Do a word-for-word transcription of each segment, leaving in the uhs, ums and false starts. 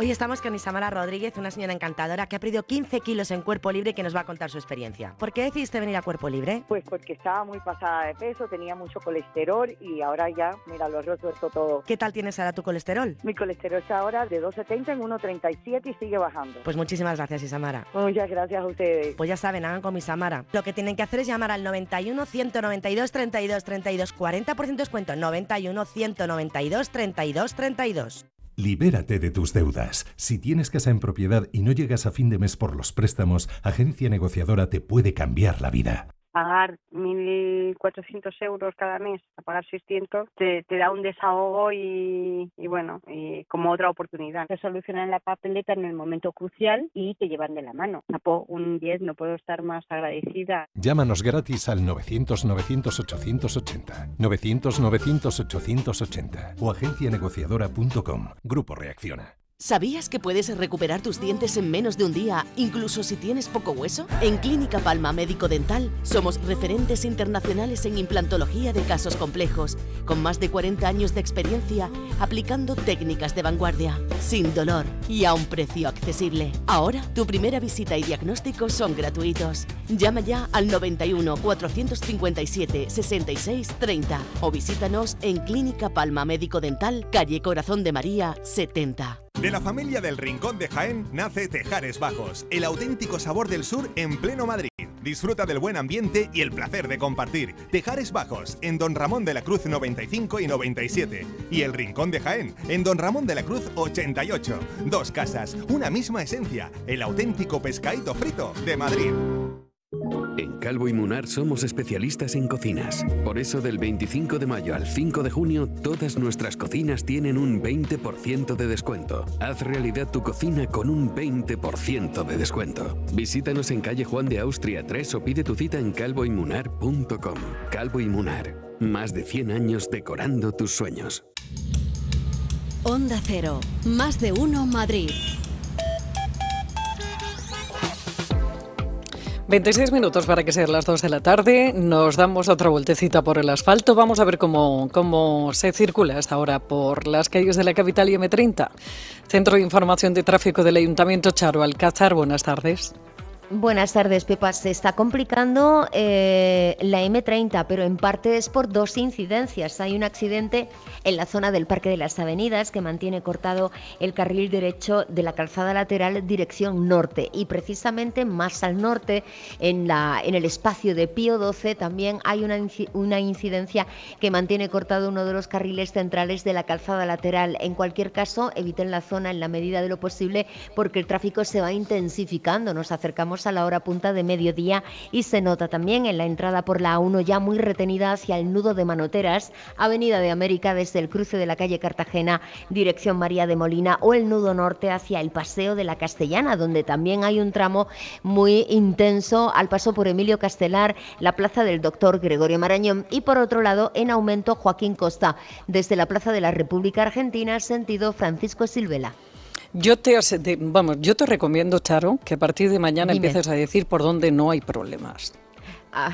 Hoy estamos con Isamara Rodríguez, una señora encantadora que ha perdido quince kilos en Cuerpo Libre y que nos va a contar su experiencia. ¿Por qué decidiste venir a Cuerpo Libre? Pues porque estaba muy pasada de peso, tenía mucho colesterol y ahora ya, mira, lo he resuelto todo. ¿Qué tal tienes ahora tu colesterol? Mi colesterol está ahora de doscientos setenta en ciento treinta y siete y sigue bajando. Pues muchísimas gracias, Isamara. Muchas gracias a ustedes. Pues ya saben, hagan como Isamara. Lo que tienen que hacer es llamar al noventa y uno, ciento noventa y dos, treinta y dos, treinta y dos, cuarenta por ciento descuento, noventa y uno, ciento noventa y dos, treinta y dos, treinta y dos. Libérate de tus deudas. Si tienes casa en propiedad y no llegas a fin de mes por los préstamos, Agencia Negociadora te puede cambiar la vida. Pagar mil cuatrocientos euros cada mes, a pagar seiscientos, te, te da un desahogo y, y bueno, y como otra oportunidad. Te solucionan la papeleta en el momento crucial y te llevan de la mano. Tapo un diez, no puedo estar más agradecida. Llámanos gratis al novecientos, novecientos, ochocientos ochenta, novecientos, novecientos, ochocientos ochenta o agencia negociadora punto com. Grupo Reacciona. ¿Sabías que puedes recuperar tus dientes en menos de un día, incluso si tienes poco hueso? En Clínica Palma Médico Dental somos referentes internacionales en implantología de casos complejos, con más de cuarenta años de experiencia aplicando técnicas de vanguardia, sin dolor y a un precio accesible. Ahora, tu primera visita y diagnóstico son gratuitos. Llama ya al noventa y uno, cuatrocientos cincuenta y siete, sesenta y seis, treinta o visítanos en Clínica Palma Médico Dental, calle Corazón de María, setenta. De la familia del Rincón de Jaén nace Tejares Bajos, el auténtico sabor del sur en pleno Madrid. Disfruta del buen ambiente y el placer de compartir. Tejares Bajos, en Don Ramón de la Cruz noventa y cinco y noventa y siete. Y el Rincón de Jaén, en Don Ramón de la Cruz ochenta y ocho. Dos casas, una misma esencia, el auténtico pescadito frito de Madrid. En Calvo y Munar somos especialistas en cocinas. Por eso del veinticinco de mayo al cinco de junio, todas nuestras cocinas tienen un veinte por ciento de descuento. Haz realidad tu cocina con un veinte por ciento de descuento. Visítanos en calle Juan de Austria tres o pide tu cita en calvo y munar punto com. Calvo y Munar, más de cien años decorando tus sueños. Onda Cero, más de uno Madrid. veintiséis minutos para que sean las dos de la tarde. Nos damos otra vueltecita por el asfalto. Vamos a ver cómo, cómo se circula hasta ahora por las calles de la capital y eme treinta. Centro de Información de Tráfico del Ayuntamiento, Charo Alcázar. Buenas tardes. Buenas tardes, Pepa. Se está complicando eh, la eme treinta, pero en parte es por dos incidencias. Hay un accidente en la zona del Parque de las Avenidas que mantiene cortado el carril derecho de la calzada lateral dirección norte, y precisamente más al norte, en, la, en el espacio de Pío doce, también hay una, una incidencia que mantiene cortado uno de los carriles centrales de la calzada lateral. En cualquier caso, eviten la zona en la medida de lo posible porque el tráfico se va intensificando. Nos acercamos a la hora punta de mediodía y se nota también en la entrada por la A uno ya muy retenida hacia el nudo de Manoteras, Avenida de América desde el cruce de la calle Cartagena, dirección María de Molina, o el nudo norte hacia el Paseo de la Castellana, donde también hay un tramo muy intenso al paso por Emilio Castelar, la plaza del Doctor Gregorio Marañón, y por otro lado en aumento Joaquín Costa, desde la plaza de la República Argentina, sentido Francisco Silvela. Yo te, vamos, yo te recomiendo, Charo, que a partir de mañana Dime. empieces a decir por dónde no hay problemas. Ah.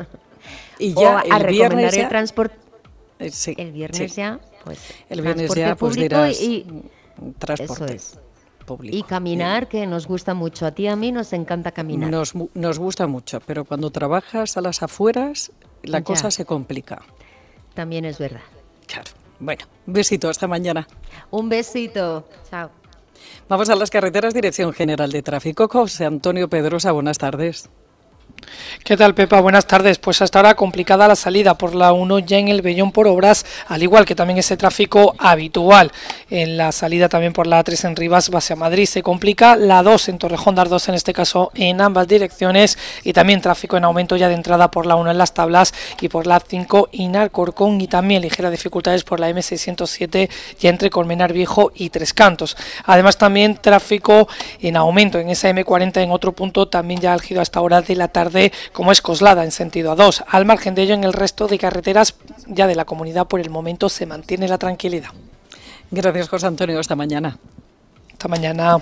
Y ya o a el recomendar viernes el ya, transporte. eh, sí, El viernes sí. ya, pues. El viernes transporte ya, pues público dirás y transporte eso es. público. Y caminar, que nos gusta mucho. A ti y a mí nos encanta caminar. Nos, nos gusta mucho, pero cuando trabajas a las afueras, la Ya. cosa se complica. También es verdad. Claro. Bueno, un besito, hasta mañana. Un besito. Chao. Vamos a las carreteras, Dirección General de Tráfico. José Antonio Pedrosa, buenas tardes. ¿Qué tal, Pepa? Buenas tardes. Pues hasta ahora complicada la salida por la uno ya en el Vellón por obras, al igual que también ese tráfico habitual. En la salida también por la A tres en Rivas, base a Madrid, se complica. La dos en Torrejón de Ardoz, en este caso en ambas direcciones, y también tráfico en aumento ya de entrada por la uno en Las Tablas y por la A cinco en Alcorcón, y también ligeras dificultades por la eme seiscientos siete ya entre Colmenar Viejo y Tres Cantos. Además también tráfico en aumento en esa eme cuarenta en otro punto, también ya álgido hasta hora de la tarde, como es Coslada en sentido A dos. Al margen de ello, en el resto de carreteras ya de la comunidad por el momento se mantiene la tranquilidad. Gracias, José Antonio. Hasta mañana. Hasta mañana.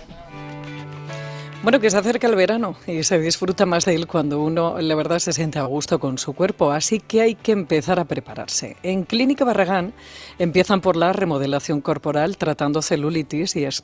Bueno, que se acerca el verano y se disfruta más de él cuando uno, la verdad, se siente a gusto con su cuerpo, así que hay que empezar a prepararse. En Clínica Barragán empiezan por la remodelación corporal tratando celulitis y